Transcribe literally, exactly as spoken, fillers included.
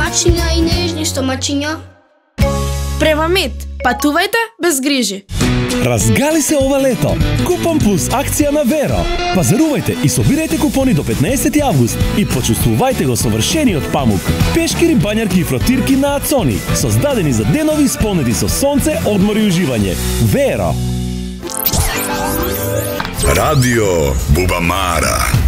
мачиња и нежни што мачиња. Према Мед, патувајте без грижи. Разгали се ова лето. Купон плюс акција на Веро. Пазарувајте и собирајте купони до петнаесети август и почувствувајте го совршениот памук. Пешкири, бањарки и фротирки на Ацони, создадени за денови исполнети со сонце, одмор и уживање. Веро. Радио Бубамара.